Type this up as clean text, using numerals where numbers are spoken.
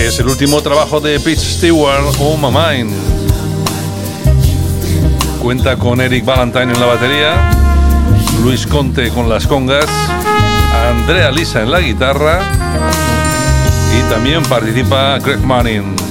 Es el último trabajo de Pete Stewart, Oh My Mind. Cuenta con Eric Valentine en la batería, Luis Conte con las congas, Andrea Lisa en la guitarra y también participa Greg Manning.